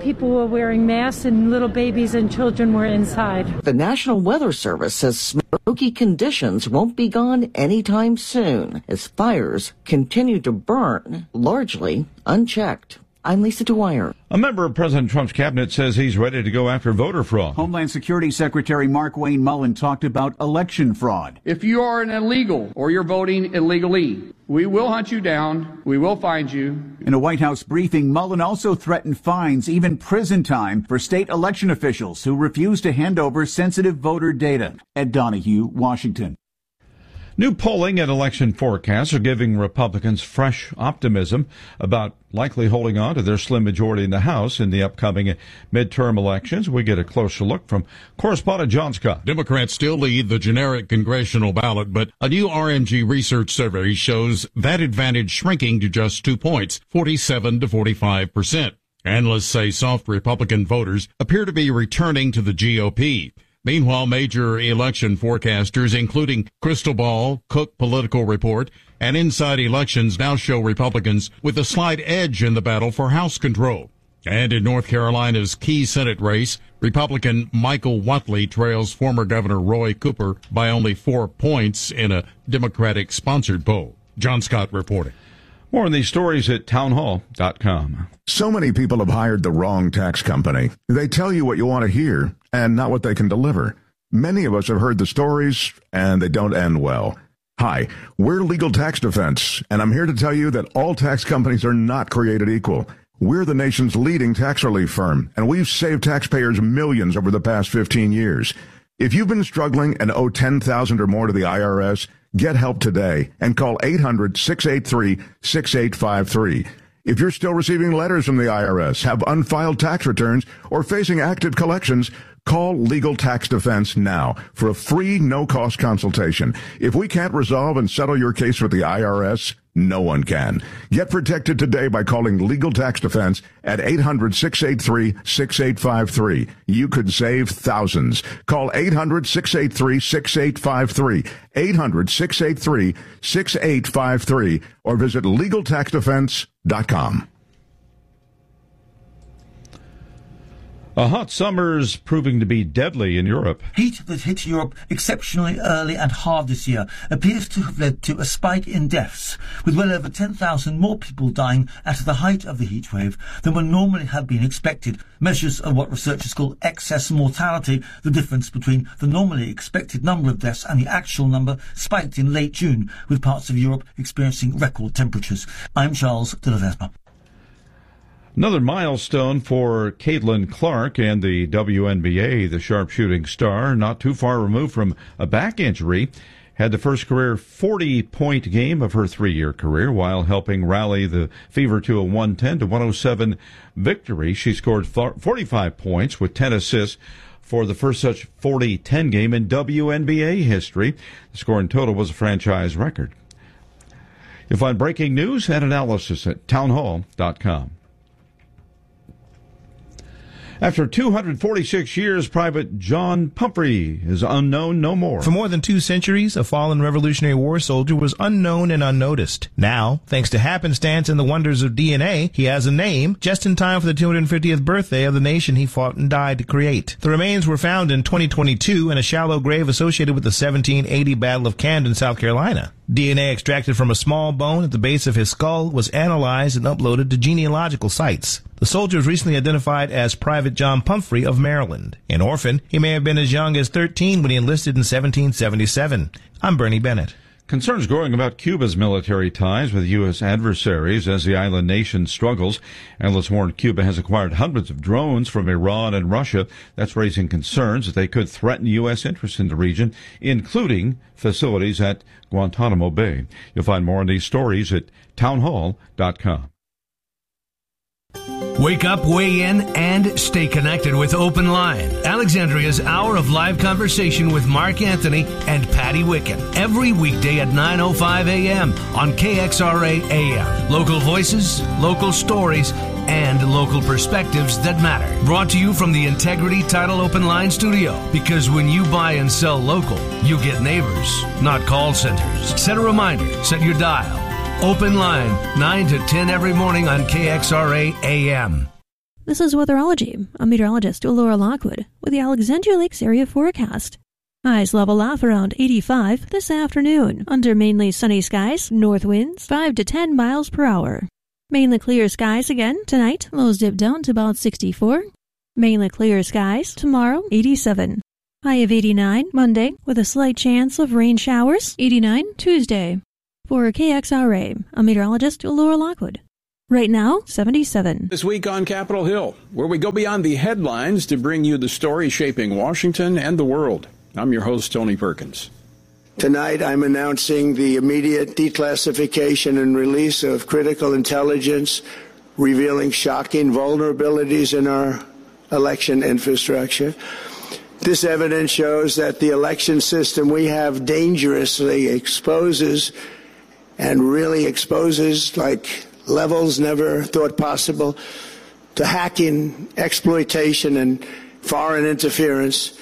people were wearing masks and little babies and children were inside. The National Weather Service says smoky conditions won't be gone anytime soon as fires continue to burn, largely unchecked. I'm Lisa Dwyer. A member of President Trump's cabinet says he's ready to go after voter fraud. Homeland Security Secretary Markwayne Mullin talked about election fraud. If you are an illegal or you're voting illegally, we will hunt you down. We will find you. In a White House briefing, Mullin also threatened fines, even prison time, for state election officials who refuse to hand over sensitive voter data. Ed Donahue, Washington. New polling and election forecasts are giving Republicans fresh optimism about likely holding on to their slim majority in the House in the upcoming midterm elections. We get a closer look from correspondent John Scott. Democrats still lead the generic congressional ballot, but a new RMG research survey shows that advantage shrinking to just 2 points, 47 to 45%. Analysts say soft Republican voters appear to be returning to the GOP. Meanwhile, major election forecasters, including Crystal Ball, Cook Political Report, and Inside Elections now show Republicans with a slight edge in the battle for House control. And in North Carolina's key Senate race, Republican Michael Whatley trails former Governor Roy Cooper by only 4 points in a Democratic-sponsored poll. John Scott reporting. More on these stories at townhall.com. So many people have hired the wrong tax company. They tell you what you want to hear and not what they can deliver. Many of us have heard the stories, and they don't end well. Hi, we're Legal Tax Defense, and I'm here to tell you that all tax companies are not created equal. We're the nation's leading tax relief firm, and we've saved taxpayers millions over the past 15 years. If you've been struggling and owe $10,000 or more to the IRS, get help today and call 800-683-6853. If you're still receiving letters from the IRS, have unfiled tax returns, or facing active collections, call Legal Tax Defense now for a free, no-cost consultation. If we can't resolve and settle your case with the IRS, no one can. Get protected today by calling Legal Tax Defense at 800-683-6853. You could save thousands. Call 800-683-6853, 800-683-6853, or visit LegalTaxDefense.com. A hot summer's proving to be deadly in Europe. Heat that hit Europe exceptionally early and hard this year appears to have led to a spike in deaths, with well over 10,000 more people dying at the height of the heat wave than would normally have been expected. Measures of what researchers call excess mortality, the difference between the normally expected number of deaths and the actual number, spiked in late June, with parts of Europe experiencing record temperatures. I'm Charles de Ledesma. Another milestone for Caitlin Clark and the WNBA. The sharpshooting star, not too far removed from a back injury, had the first career 40-point game of her 3-year career while helping rally the Fever to a 110-107 victory. She scored 45 points with 10 assists for the first such 40-10 game in WNBA history. The score in total was a franchise record. You'll find breaking news and analysis at townhall.com. After 246 years, Private John Pumphrey is unknown no more. For more than 2 centuries, a fallen Revolutionary War soldier was unknown and unnoticed. Now, thanks to happenstance and the wonders of DNA, he has a name just in time for the 250th birthday of the nation he fought and died to create. The remains were found in 2022 in a shallow grave associated with the 1780 Battle of Camden, South Carolina. DNA extracted from a small bone at the base of his skull was analyzed and uploaded to genealogical sites. The soldier was recently identified as Private John Pumphrey of Maryland. An orphan, he may have been as young as 13 when he enlisted in 1777. I'm Bernie Bennett. Concerns growing about Cuba's military ties with U.S. adversaries as the island nation struggles. Analysts warn Cuba has acquired hundreds of drones from Iran and Russia. That's raising concerns that they could threaten U.S. interests in the region, including facilities at Guantanamo Bay. You'll find more on these stories at townhall.com. Wake up, weigh in, and stay connected with Open Line, Alexandria's hour of live conversation with Mark Anthony and Patty Wicken. Every weekday at 9:05 a.m. on KXRA AM. Local voices, local stories, and local perspectives that matter. Brought to you from the Integrity Title Open Line studio. Because when you buy and sell local, you get neighbors, not call centers. Set a reminder, set your dial. Open Line, 9 to 10 every morning on KXRA AM. This is Weatherology. I'm meteorologist Laura Lockwood with the Alexandria Lakes area forecast. Highs level off around 85 this afternoon, under mainly sunny skies, north winds 5 to 10 miles per hour. Mainly clear skies again tonight, lows dip down to about 64. Mainly clear skies tomorrow, 87. High of 89 Monday, with a slight chance of rain showers, 89 Tuesday. For KXRA, I'm meteorologist Laura Lockwood. Right now, 77. This week on Capitol Hill, where we go beyond the headlines to bring you the story shaping Washington and the world. I'm your host, Tony Perkins. Tonight, I'm announcing the immediate declassification and release of critical intelligence revealing shocking vulnerabilities in our election infrastructure. This evidence shows that the election system we have dangerously exposes like levels never thought possible to hacking, exploitation, and foreign interference.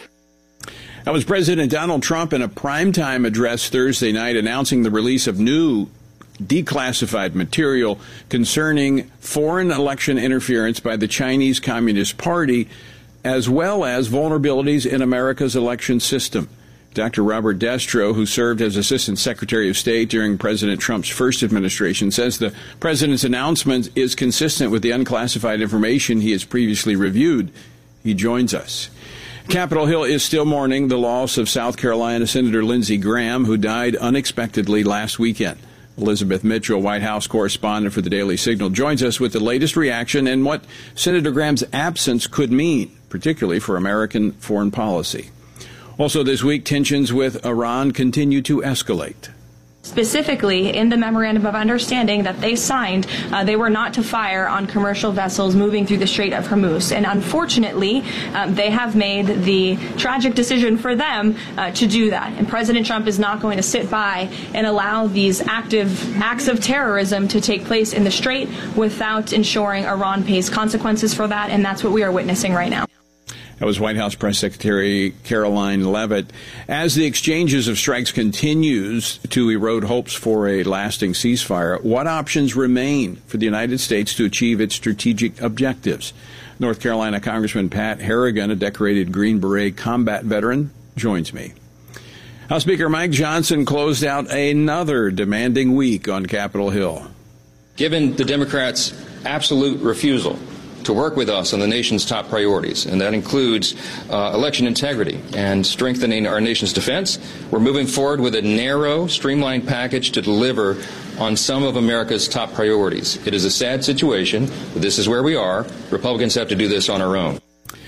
That was President Donald Trump in a primetime address Thursday night announcing the release of new declassified material concerning foreign election interference by the Chinese Communist Party, as well as vulnerabilities in America's election system. Dr. Robert Destro, who served as Assistant Secretary of State during President Trump's first administration, says the president's announcement is consistent with the unclassified information he has previously reviewed. He joins us. Capitol Hill is still mourning the loss of South Carolina Senator Lindsey Graham, who died unexpectedly last weekend. Elizabeth Mitchell, White House correspondent for the Daily Signal, joins us with the latest reaction and what Senator Graham's absence could mean, particularly for American foreign policy. Also this week, tensions with Iran continue to escalate. Specifically, in the Memorandum of Understanding that they signed, they were not to fire on commercial vessels moving through the Strait of Hormuz. And unfortunately, they have made the tragic decision for them to do that. And President Trump is not going to sit by and allow these active acts of terrorism to take place in the Strait without ensuring Iran pays consequences for that. And that's what we are witnessing right now. That was White House Press Secretary Caroline Leavitt. As the exchanges of strikes continues to erode hopes for a lasting ceasefire, what options remain for the United States to achieve its strategic objectives? North Carolina Congressman Pat Harrigan, a decorated Green Beret combat veteran, joins me. House Speaker Mike Johnson closed out another demanding week on Capitol Hill. Given the Democrats' absolute refusal to work with us on the nation's top priorities, and that includes election integrity and strengthening our nation's defense, we're moving forward with a narrow, streamlined package to deliver on some of America's top priorities. It is a sad situation, but this is where we are. Republicans have to do this on our own.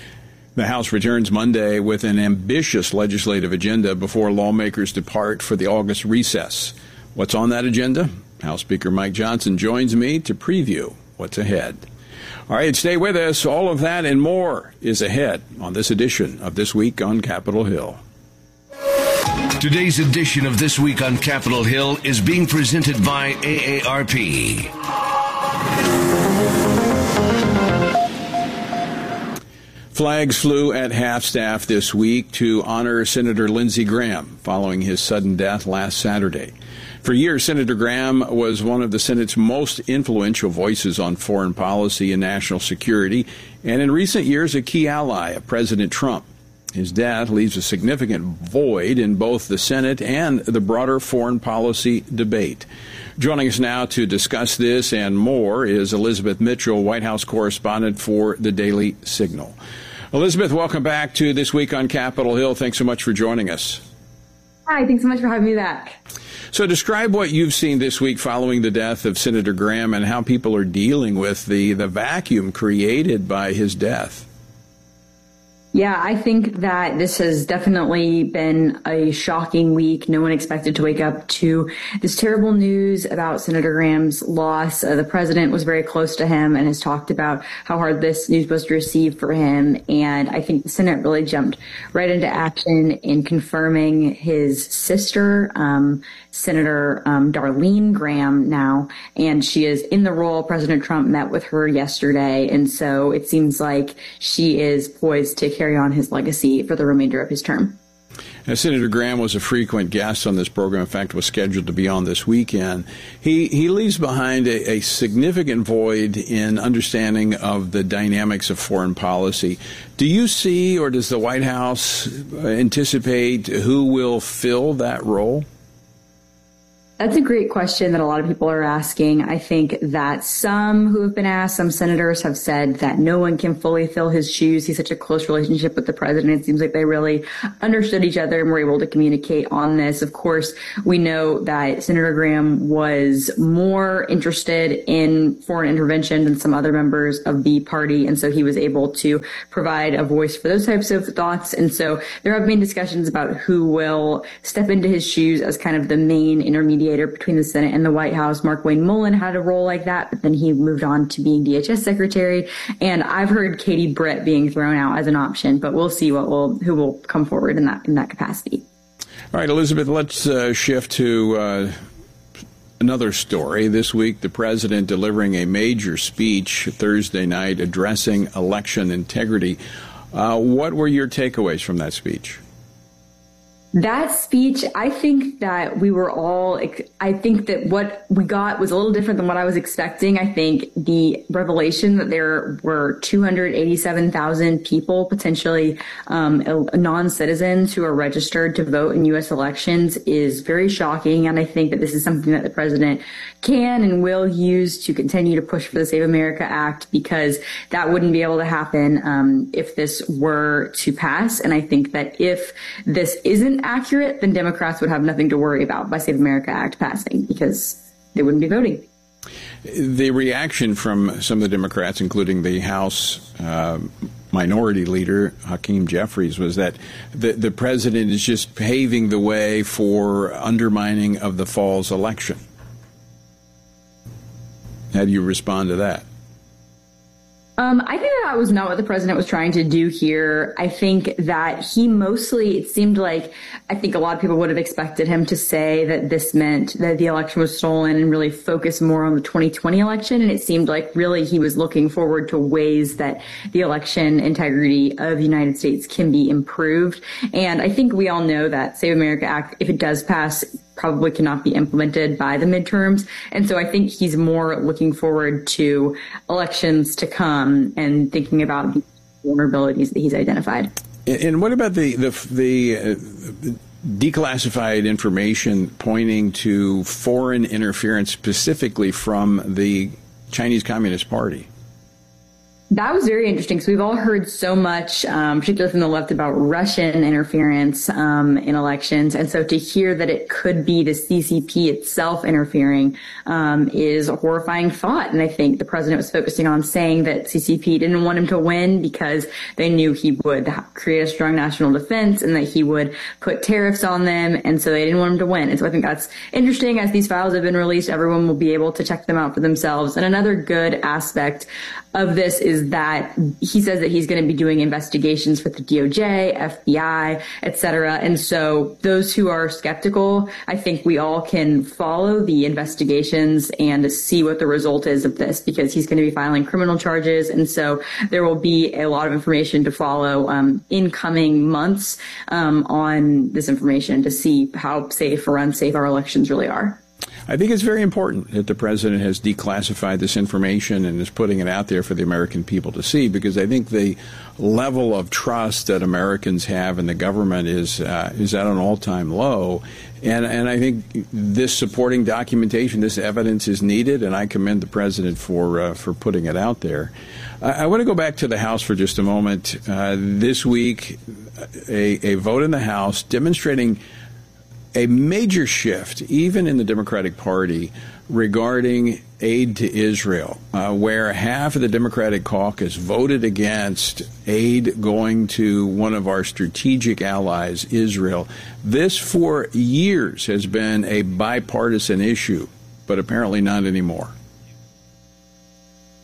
The House returns Monday with an ambitious legislative agenda before lawmakers depart for the August recess. What's on that agenda? House Speaker Mike Johnson joins me to preview what's ahead. All right, stay with us. All of that and more is ahead on this edition of This Week on Capitol Hill. Today's edition of This Week on Capitol Hill is being presented by AARP. Flags flew at half-staff this week to honor Senator Lindsey Graham following his sudden death last Saturday. For years, Senator Graham was one of the Senate's most influential voices on foreign policy and national security, and in recent years, a key ally of President Trump. His death leaves a significant void in both the Senate and the broader foreign policy debate. Joining us now to discuss this and more is Elizabeth Mitchell, White House correspondent for the Daily Signal. Elizabeth, welcome back to This Week on Capitol Hill. Thanks so much for joining us. Hi, thanks so much for having me back. So describe what you've seen this week following the death of Senator Graham and how people are dealing with the vacuum created by his death. Yeah, I think that this has definitely been a shocking week. No one expected to wake up to this terrible news about Senator Graham's loss. The president was very close to him and has talked about how hard this news was to receive for him. And I think the Senate really jumped right into action in confirming his sister, Senator Darlene Graham now, and she is in the role. President Trump met with her yesterday, and so it seems like she is poised to carry on his legacy for the remainder of his term. Senator Graham was a frequent guest on this program. In fact, was scheduled to be on this weekend. He leaves behind a significant void in understanding of the dynamics of foreign policy. Do you see, or does the White House anticipate who will fill that role? That's a great question that a lot of people are asking. I think that some who have been asked, some senators have said that no one can fully fill his shoes. He's such a close relationship with the president. It seems like they really understood each other and were able to communicate on this. Of course, we know that Senator Graham was more interested in foreign intervention than some other members of the party. And so he was able to provide a voice for those types of thoughts. And so there have been discussions about who will step into his shoes as kind of the main intermediate between the Senate and the White House. Markwayne Mullin had a role like that, but then he moved on to being DHS secretary. And I've heard Katie Britt being thrown out as an option, but we'll see who will come forward in that capacity. All right, Elizabeth, let's shift to another story. This week, the president delivering a major speech Thursday night addressing election integrity. What were your takeaways from that speech? That speech, I think that what we got was a little different than what I was expecting. I think the revelation that there were 287,000 people, potentially non-citizens who are registered to vote in U.S. elections is very shocking. And I think that this is something that the president can and will use to continue to push for the Save America Act, because that wouldn't be able to happen if this were to pass. And I think that if this isn't accurate, then Democrats would have nothing to worry about by Save America Act passing, because they wouldn't be voting. The reaction from some of the Democrats, including the House Minority Leader Hakeem Jeffries, was that the president is just paving the way for undermining of the fall's election. How do you respond to that? I think that was not what the president was trying to do here. I think that it seemed like, I think a lot of people would have expected him to say that this meant that the election was stolen and really focus more on the 2020 election. And it seemed like really he was looking forward to ways that the election integrity of the United States can be improved. And I think we all know that Save America Act, if it does pass, probably cannot be implemented by the midterms. And so I think he's more looking forward to elections to come and thinking about the vulnerabilities that he's identified. And what about the declassified information pointing to foreign interference specifically from the Chinese Communist Party? That was very interesting. So we've all heard so much, particularly from the left, about Russian interference in elections. And so to hear that it could be the CCP itself interfering is a horrifying thought. And I think the president was focusing on saying that CCP didn't want him to win because they knew he would create a strong national defense and that he would put tariffs on them. And so they didn't want him to win. And so I think that's interesting. As these files have been released, everyone will be able to check them out for themselves. And another good aspect of this is that he says that he's going to be doing investigations with the DOJ, FBI, et cetera. And so those who are skeptical, I think we all can follow the investigations and see what the result is of this, because he's going to be filing criminal charges. And so there will be a lot of information to follow in coming months on this information to see how safe or unsafe our elections really are. I think it's very important that the president has declassified this information and is putting it out there for the American people to see, because I think the level of trust that Americans have in the government is at an all-time low. And I think this supporting documentation, this evidence is needed, and I commend the president for putting it out there. I want to go back to the House for just a moment. This week, a vote in the House demonstrating a major shift, even in the Democratic Party, regarding aid to Israel, where half of the Democratic caucus voted against aid going to one of our strategic allies, Israel. This, for years, has been a bipartisan issue, but apparently not anymore.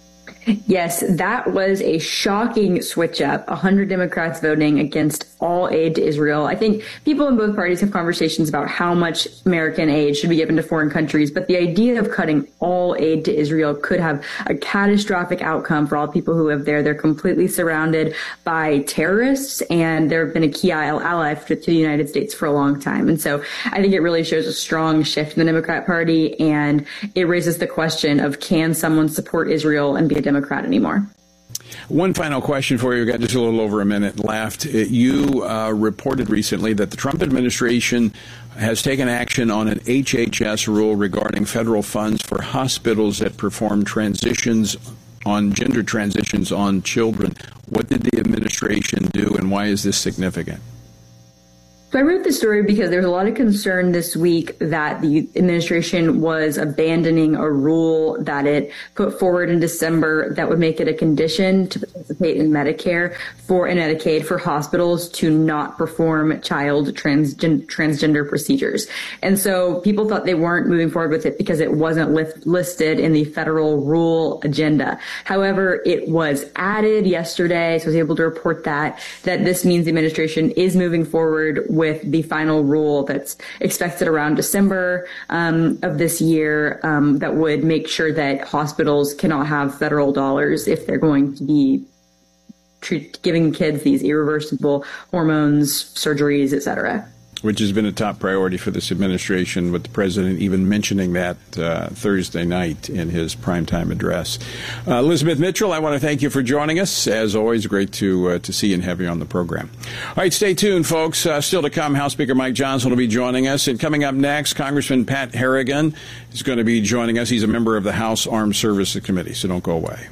Yes, that was a shocking switch up. 100 Democrats voting against all aid to Israel. I think people in both parties have conversations about how much American aid should be given to foreign countries, but the idea of cutting all aid to Israel could have a catastrophic outcome for all people who live there. They're completely surrounded by terrorists, and they've been a key ally to the United States for a long time. And so I think it really shows a strong shift in the Democrat Party, and it raises the question of, can someone support Israel and be a Democrat anymore? One final question for you. We've got just a little over a minute left. You reported recently that the Trump administration has taken action on an HHS rule regarding federal funds for hospitals that perform gender transitions on children. What did the administration do, and why is this significant? So I wrote this story because there was a lot of concern this week that the administration was abandoning a rule that it put forward in December that would make it a condition to participate in Medicare and Medicaid for hospitals to not perform child transgender procedures. And so people thought they weren't moving forward with it because it wasn't listed in the federal rule agenda. However, it was added yesterday, so I was able to report that this means the administration is moving forward with the final rule that's expected around December of this year that would make sure that hospitals cannot have federal dollars if they're going to be giving kids these irreversible hormones, surgeries, et cetera. Which has been a top priority for this administration, with the president even mentioning that Thursday night in his primetime address. Elizabeth Mitchell, I want to thank you for joining us. As always, great to see and have you on the program. All right, stay tuned, folks. Still to come, House Speaker Mike Johnson will be joining us. And coming up next, Congressman Pat Harrigan is going to be joining us. He's a member of the House Armed Services Committee, so don't go away.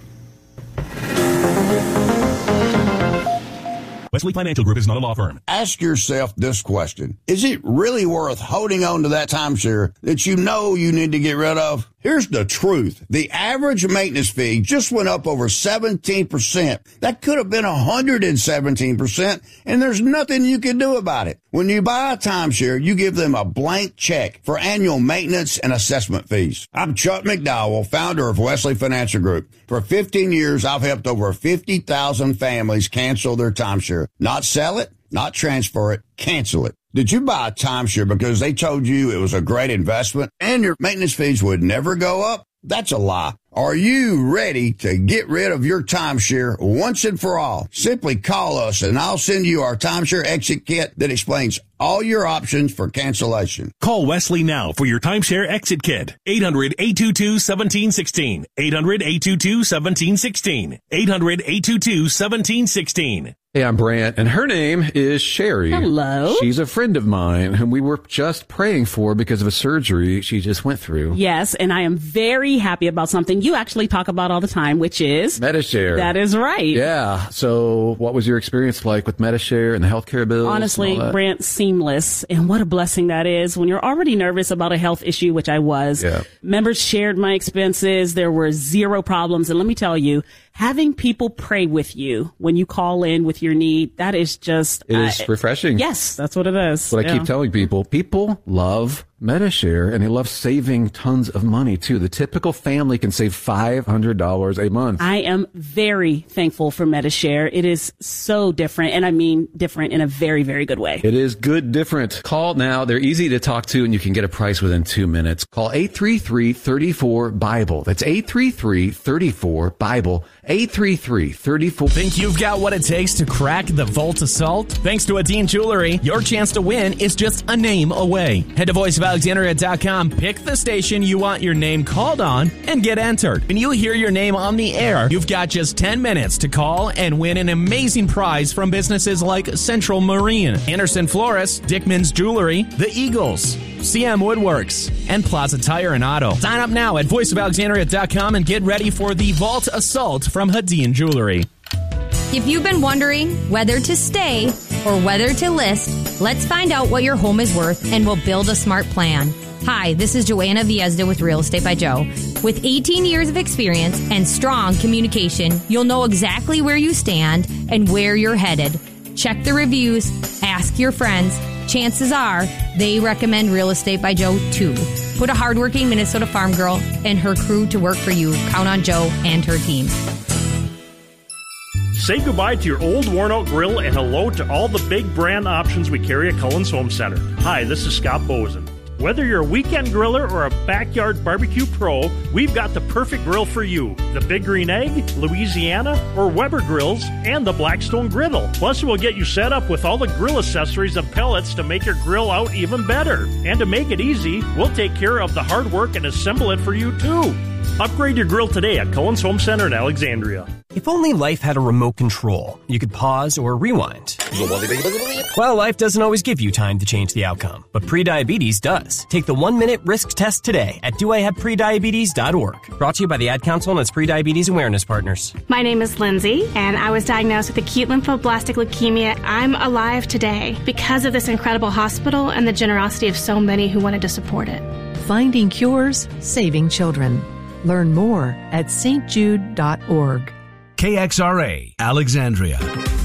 Wesley Financial Group is not a law firm. Ask yourself this question. Is it really worth holding on to that timeshare that you know you need to get rid of? Here's the truth. The average maintenance fee just went up over 17%. That could have been 117%, and there's nothing you can do about it. When you buy a timeshare, you give them a blank check for annual maintenance and assessment fees. I'm Chuck McDowell, founder of Wesley Financial Group. For 15 years, I've helped over 50,000 families cancel their timeshare. Not sell it, not transfer it, cancel it. Did you buy a timeshare because they told you it was a great investment and your maintenance fees would never go up? That's a lie. Are you ready to get rid of your timeshare once and for all? Simply call us and I'll send you our timeshare exit kit that explains all your options for cancellation. Call Wesley now for your timeshare exit kit. 800-822-1716. 800-822-1716. 800-822-1716. Hey, I'm Brant, and her name is Sherry. Hello. She's a friend of mine whom we were just praying for because of a surgery she just went through. Yes, and I am very happy about something you actually talk about all the time, which is Medi-Share. That is right. Yeah. So what was your experience like with Medi-Share and the healthcare bills? Honestly, Brant, seamless. And what a blessing that is when you're already nervous about a health issue, which I was. Yeah. Members shared my expenses. There were zero problems. And let me tell you, having people pray with you when you call in with your need, that is just... It is refreshing. Yes, that's what it is. What I keep telling people. People love Medi-Share, and they love saving tons of money, too. The typical family can save $500 a month. I am very thankful for Medi-Share. It is so different, and I mean different in a very, very good way. It is good different. Call now. They're easy to talk to, and you can get a price within 2 minutes. Call 833-34-BIBLE. That's 833-34-BIBLE. 833-34. Think you've got what it takes to crack the Vault Assault? Thanks to Adine Jewelry, your chance to win is just a name away. Head to voiceofalexandria.com, pick the station you want your name called on, and get entered. When you hear your name on the air, you've got just 10 minutes to call and win an amazing prize from businesses like Central Marine, Anderson Flores, Dickman's Jewelry, The Eagles, CM Woodworks, and Plaza Tire and Auto. Sign up now at voiceofalexandria.com and get ready for the Vault Assault from Hadeen Jewelry. If you've been wondering whether to stay or whether to list, let's find out what your home is worth and we'll build a smart plan. Hi, this is Joanna Viezda with Real Estate by Joe. With 18 years of experience and strong communication, you'll know exactly where you stand and where you're headed. Check the reviews, ask your friends. Chances are they recommend Real Estate by Joe too. Put a hardworking Minnesota farm girl and her crew to work for you. Count on Joe and her team. Say goodbye to your old worn-out grill and hello to all the big brand options we carry at Cullen's Home Center. Hi, this is Scott Bozen. Whether you're a weekend griller or a backyard barbecue pro, we've got the perfect grill for you. The Big Green Egg, Louisiana, or Weber grills, and the Blackstone Griddle. Plus, we'll get you set up with all the grill accessories and pellets to make your grill out even better. And to make it easy, we'll take care of the hard work and assemble it for you, too. Upgrade your grill today at Cullen's Home Center in Alexandria. If only life had a remote control, you could pause or rewind. Well, life doesn't always give you time to change the outcome, but prediabetes does. Take the 1-minute risk test today at doihaveprediabetes.org. Brought to you by the Ad Council and its Prediabetes Awareness Partners. My name is Lindsay, and I was diagnosed with acute lymphoblastic leukemia. I'm alive today because of this incredible hospital and the generosity of so many who wanted to support it. Finding cures, saving children. Learn more at stjude.org. KXRA, Alexandria.